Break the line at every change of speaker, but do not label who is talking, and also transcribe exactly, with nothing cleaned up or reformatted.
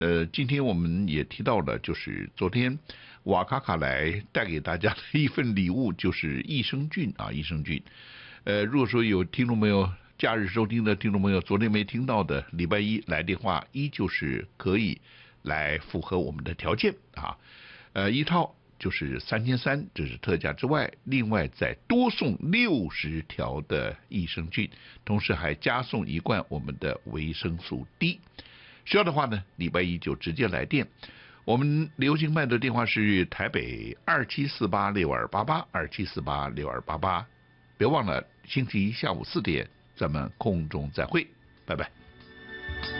呃，今天我们也提到了，就是昨天瓦卡卡来带给大家的一份礼物，就是益生菌啊，益生菌。呃，如果说有听众朋友假日收听的听众朋友，昨天没听到的，礼拜一来电话，依旧是可以来符合我们的条件啊。呃，一套就是三千三，这是特价之外，另外再多送六十条的益生菌，同时还加送一罐我们的维生素 D。需要的话呢，礼拜一就直接来电。我们流行卖的电话是台北二七四八六二八八二七四八六二八八，别忘了星期一下午四点咱们空中再会，拜拜。